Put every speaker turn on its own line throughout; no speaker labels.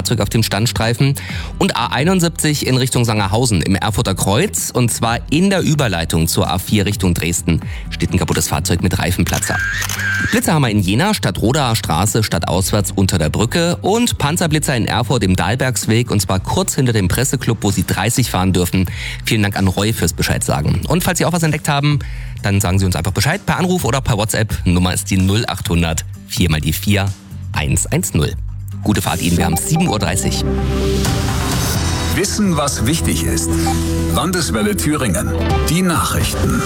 Fahrzeug auf dem Standstreifen. Und A71 in Richtung Sangerhausen im Erfurter Kreuz. Und zwar in der Überleitung zur A4 Richtung Dresden steht ein kaputtes Fahrzeug mit Reifenplatzer. Blitzer haben wir in Jena, Stadtrodaer Straße, stadtauswärts unter der Brücke. Und Panzerblitzer in Erfurt im Dahlbergsweg. Und zwar kurz hinter dem Presseclub, wo Sie 30 fahren dürfen. Vielen Dank an Roy fürs Bescheid sagen. Und falls Sie auch was entdeckt haben, dann sagen Sie uns einfach Bescheid per Anruf oder per WhatsApp. Nummer ist die 0800 4 mal die 4 110. Gute Fahrt Ihnen, wir haben 7.30 Uhr.
Wissen, was wichtig ist. Landeswelle Thüringen. Die Nachrichten.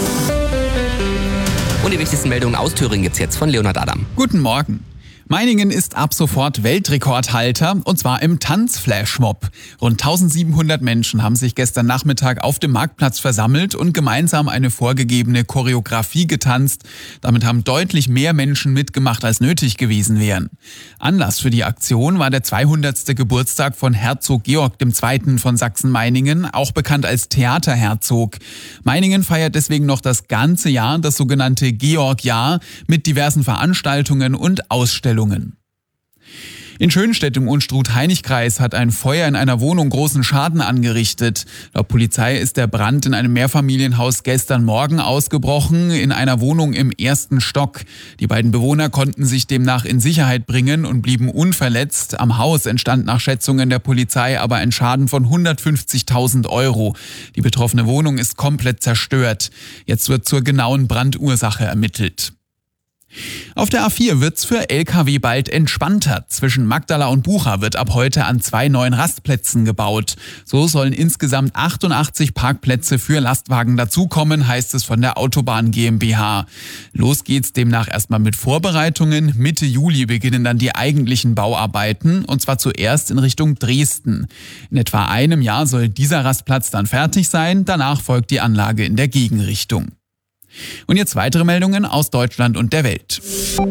Und die wichtigsten Meldungen aus Thüringen gibt's jetzt von Leonhard Adam.
Guten Morgen. Meiningen ist ab sofort Weltrekordhalter, und zwar im Tanzflashmob. Rund 1700 Menschen haben sich gestern Nachmittag auf dem Marktplatz versammelt und gemeinsam eine vorgegebene Choreografie getanzt. Damit haben deutlich mehr Menschen mitgemacht, als nötig gewesen wären. Anlass für die Aktion war der 200. Geburtstag von Herzog Georg II. Von Sachsen-Meiningen, auch bekannt als Theaterherzog. Meiningen feiert deswegen noch das ganze Jahr das sogenannte Georg-Jahr mit diversen Veranstaltungen und Ausstellungen. In Schönstedt im Unstrut-Hainich-Kreis hat ein Feuer in einer Wohnung großen Schaden angerichtet. Laut Polizei ist der Brand in einem Mehrfamilienhaus gestern Morgen ausgebrochen, in einer Wohnung im 1. Stock. Die beiden Bewohner konnten sich demnach in Sicherheit bringen und blieben unverletzt. Am Haus entstand nach Schätzungen der Polizei aber ein Schaden von 150.000 €. Die betroffene Wohnung ist komplett zerstört. Jetzt wird zur genauen Brandursache ermittelt. Auf der A4 wird's für Lkw bald entspannter. Zwischen Magdala und Bucha wird ab heute an 2 neuen Rastplätzen gebaut. So sollen insgesamt 88 Parkplätze für Lastwagen dazukommen, heißt es von der Autobahn GmbH. Los geht's demnach erstmal mit Vorbereitungen. Mitte Juli beginnen dann die eigentlichen Bauarbeiten, und zwar zuerst in Richtung Dresden. In etwa einem Jahr soll dieser Rastplatz dann fertig sein. Danach folgt die Anlage in der Gegenrichtung. Und jetzt weitere Meldungen aus Deutschland und der Welt.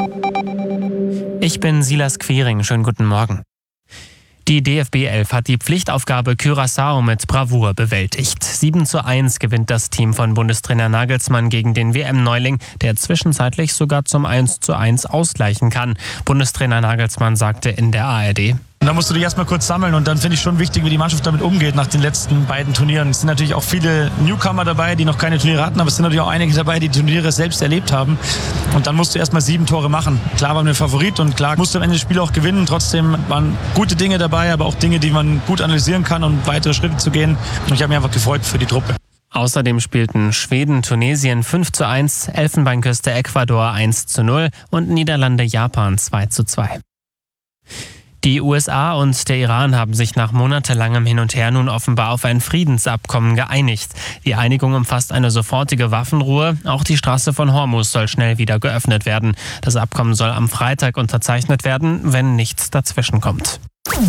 Ich bin Silas Quiring. Schönen guten Morgen. Die DFB 11 hat die Pflichtaufgabe Curaçao mit Bravour bewältigt. 7:1 gewinnt das Team von Bundestrainer Nagelsmann gegen den WM-Neuling, der zwischenzeitlich sogar zum 1:1 ausgleichen kann. Bundestrainer Nagelsmann sagte in der ARD:
Da musst du dich erstmal kurz sammeln, und dann finde ich schon wichtig, wie die Mannschaft damit umgeht nach den letzten beiden Turnieren. Es sind natürlich auch viele Newcomer dabei, die noch keine Turniere hatten, aber es sind natürlich auch einige dabei, die Turniere selbst erlebt haben. Und dann musst du erstmal 7 Tore machen. Klar waren wir Favorit und klar musst du am Ende das Spiel auch gewinnen. Trotzdem waren gute Dinge dabei, aber auch Dinge, die man gut analysieren kann, um weitere Schritte zu gehen. Und ich habe mich einfach gefreut für die Truppe.
Außerdem spielten Schweden, Tunesien 5:1, Elfenbeinküste, Ecuador 1:0 und Niederlande, Japan 2:2. Die USA und der Iran haben sich nach monatelangem Hin und Her nun offenbar auf ein Friedensabkommen geeinigt. Die Einigung umfasst eine sofortige Waffenruhe. Auch die Straße von Hormuz soll schnell wieder geöffnet werden. Das Abkommen soll am Freitag unterzeichnet werden, wenn nichts dazwischenkommt.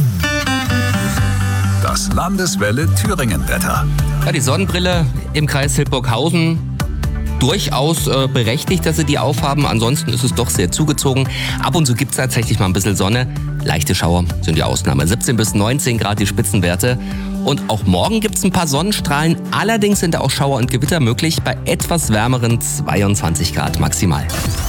Das Landeswelle Thüringen-Wetter.
Ja, die Sonnenbrille im Kreis Hildburghausen. Durchaus berechtigt, dass sie die aufhaben. Ansonsten ist es doch sehr zugezogen. Ab und zu gibt es tatsächlich mal ein bisschen Sonne. Leichte Schauer sind die Ausnahme. 17 bis 19 Grad die Spitzenwerte. Und auch morgen gibt es ein paar Sonnenstrahlen. Allerdings sind da auch Schauer und Gewitter möglich bei etwas wärmeren 22 Grad maximal.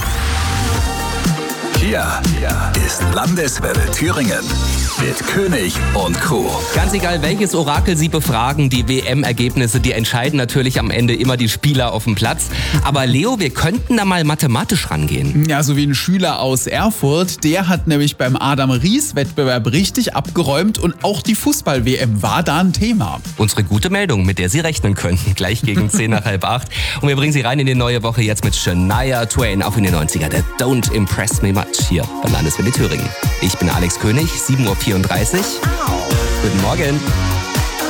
Hier ist Landeswelle Thüringen mit König und Co.
Ganz egal, welches Orakel Sie befragen, die WM-Ergebnisse, die entscheiden natürlich am Ende immer die Spieler auf dem Platz. Aber Leo, wir könnten da mal mathematisch rangehen.
Ja, so wie ein Schüler aus Erfurt, der hat nämlich beim Adam-Ries-Wettbewerb richtig abgeräumt, und auch die Fußball-WM war da ein Thema.
Unsere gute Meldung, mit der Sie rechnen können, gleich gegen 10 nach halb 8. Und wir bringen Sie rein in die neue Woche jetzt mit Shania Twain auf in den 90er. Der Don't Impress Me Much hier bei Landeswelle Thüringen. Ich bin Alex König, 7:34 Uhr. Guten Morgen.